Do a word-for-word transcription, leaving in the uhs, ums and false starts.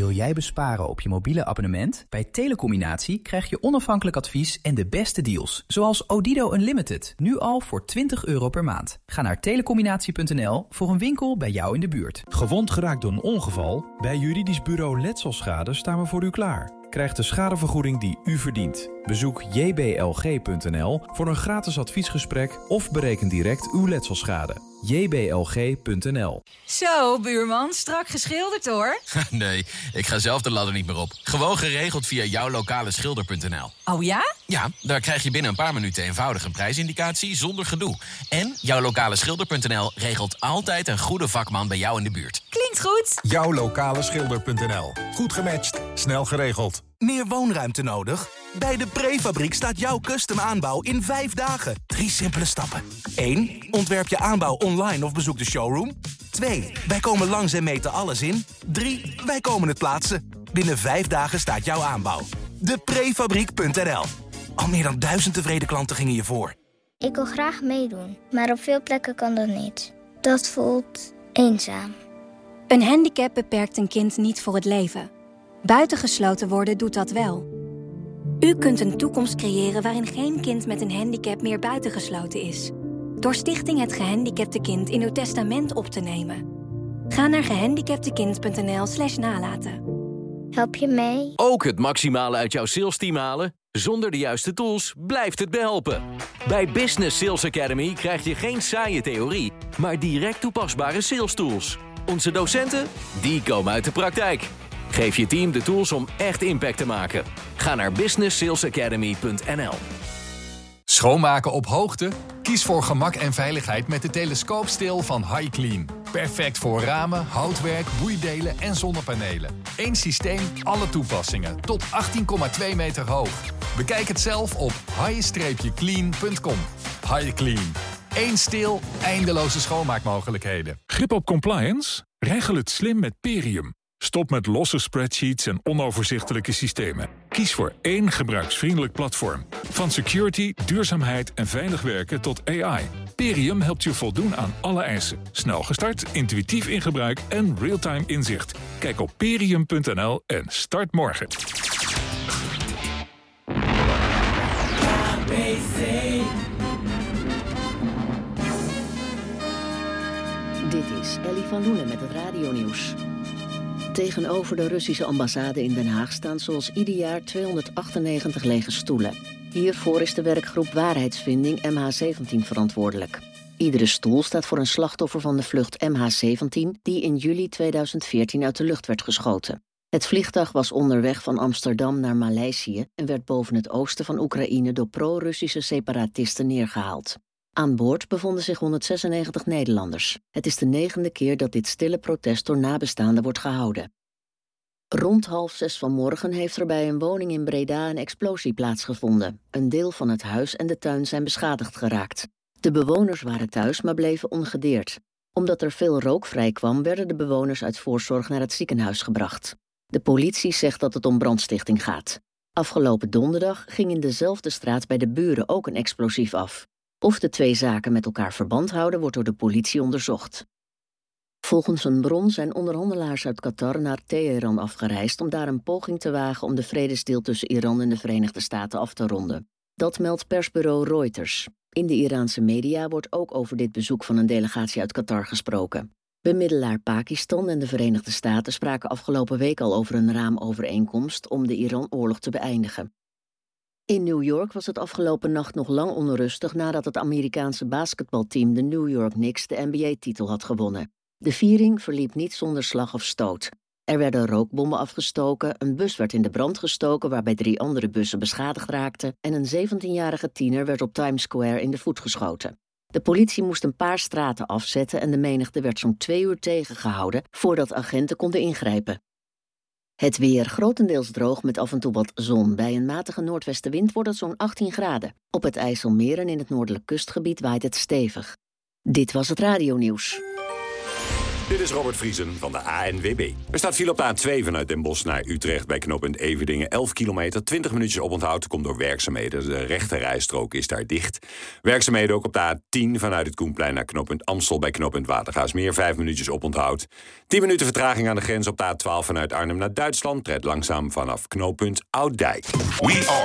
Wil jij besparen op je mobiele abonnement? Bij Telecombinatie krijg je onafhankelijk advies en de beste deals. Zoals Odido Unlimited, nu al voor twintig euro per maand. Ga naar telecombinatie punt n l voor een winkel bij jou in de buurt. Gewond geraakt door een ongeval? Bij Juridisch Bureau Letselschade staan we voor u klaar. Krijg de schadevergoeding die u verdient. Bezoek j b l g punt n l voor een gratis adviesgesprek of bereken direct uw letselschade. j b l g punt n l. Zo, buurman, strak geschilderd hoor. Nee, ik ga zelf de ladder niet meer op. Gewoon geregeld via jouw lokale schilder punt n l. Oh ja? Ja, daar krijg je binnen een paar minuten eenvoudig een prijsindicatie zonder gedoe. En jouw lokale schilder punt n l regelt altijd een goede vakman bij jou in de buurt. Klinkt goed. jouw lokale schilder punt n l. Goed gematcht, snel geregeld. Meer woonruimte nodig? Bij de Prefabriek staat jouw custom aanbouw in vijf dagen. Drie simpele stappen. één. Ontwerp je aanbouw online of bezoek de showroom. twee. Wij komen langs en meten alles in. drie. Wij komen het plaatsen. Binnen vijf dagen staat jouw aanbouw. de prefabriek punt n l. Al meer dan duizend tevreden klanten gingen je voor. Ik wil graag meedoen, maar op veel plekken kan dat niet. Dat voelt eenzaam. Een handicap beperkt een kind niet voor het leven. Buitengesloten worden doet dat wel. U kunt een toekomst creëren waarin geen kind met een handicap meer buitengesloten is. Door Stichting Het Gehandicapte Kind in uw testament op te nemen. Ga naar gehandicaptekind punt n l slash nalaten. Help je mee? Ook het maximale uit jouw salesteam halen? Zonder de juiste tools blijft het behelpen. Bij Business Sales Academy krijg je geen saaie theorie, maar direct toepasbare sales tools. Onze docenten, die komen uit de praktijk. Geef je team de tools om echt impact te maken. Ga naar business sales academy punt n l. Schoonmaken op hoogte? Kies voor gemak en veiligheid met de telescoopsteel van HiClean. Perfect voor ramen, houtwerk, boeidelen en zonnepanelen. Eén systeem, alle toepassingen. Tot achttien komma twee meter hoog. Bekijk het zelf op high clean punt com. HiClean. Eén steel, eindeloze schoonmaakmogelijkheden. Grip op compliance? Regel het slim met Perium. Stop met losse spreadsheets en onoverzichtelijke systemen. Kies voor één gebruiksvriendelijk platform. Van security, duurzaamheid en veilig werken tot A I. Perium helpt je voldoen aan alle eisen. Snel gestart, intuïtief in gebruik en real-time inzicht. Kijk op perium punt n l en start morgen. Dit is Ellie van Loenen met het radionieuws. Tegenover de Russische ambassade in Den Haag staan zoals ieder jaar tweehonderdachtennegentig lege stoelen. Hiervoor is de werkgroep Waarheidsvinding M H zeventien verantwoordelijk. Iedere stoel staat voor een slachtoffer van de vlucht M H zeventien... die in juli tweeduizend veertien uit de lucht werd geschoten. Het vliegtuig was onderweg van Amsterdam naar Maleisië... en werd boven het oosten van Oekraïne door pro-Russische separatisten neergehaald. Aan boord bevonden zich honderdzesennegentig Nederlanders. Het is de negende keer dat dit stille protest door nabestaanden wordt gehouden. Rond half zes vanmorgen heeft er bij een woning in Breda een explosie plaatsgevonden. Een deel van het huis en de tuin zijn beschadigd geraakt. De bewoners waren thuis, maar bleven ongedeerd. Omdat er veel rook vrijkwam, werden de bewoners uit voorzorg naar het ziekenhuis gebracht. De politie zegt dat het om brandstichting gaat. Afgelopen donderdag ging in dezelfde straat bij de buren ook een explosief af. Of de twee zaken met elkaar verband houden, wordt door de politie onderzocht. Volgens een bron zijn onderhandelaars uit Qatar naar Teheran afgereisd om daar een poging te wagen om de vredesdeal tussen Iran en de Verenigde Staten af te ronden. Dat meldt persbureau Reuters. In de Iraanse media wordt ook over dit bezoek van een delegatie uit Qatar gesproken. Bemiddelaar Pakistan en de Verenigde Staten spraken afgelopen week al over een raamovereenkomst om de Iran-oorlog te beëindigen. In New York was het afgelopen nacht nog lang onrustig nadat het Amerikaanse basketbalteam de New York Knicks de N B A-titel had gewonnen. De viering verliep niet zonder slag of stoot. Er werden rookbommen afgestoken, een bus werd in de brand gestoken waarbij drie andere bussen beschadigd raakten en een zeventienjarige tiener werd op Times Square in de voet geschoten. De politie moest een paar straten afzetten en de menigte werd zo'n twee uur tegengehouden voordat agenten konden ingrijpen. Het weer grotendeels droog met af en toe wat zon. Bij een matige noordwestenwind wordt het zo'n achttien graden. Op het IJsselmeer en in het noordelijk kustgebied waait het stevig. Dit was het radionieuws. Dit is Robert Vriesen van de A N W B. Er staat file op de A twee vanuit Den Bosch naar Utrecht bij knooppunt Everdingen. elf kilometer, twintig minuutjes oponthoud. Komt door werkzaamheden. De rechte rijstrook is daar dicht. Werkzaamheden ook op de A tien vanuit het Koenplein naar knooppunt Amstel bij knooppunt Watergaasmeer. vijf minuutjes oponthoud. tien minuten vertraging aan de grens op de A twaalf vanuit Arnhem naar Duitsland. Red langzaam vanaf knooppunt Ouddijk. We are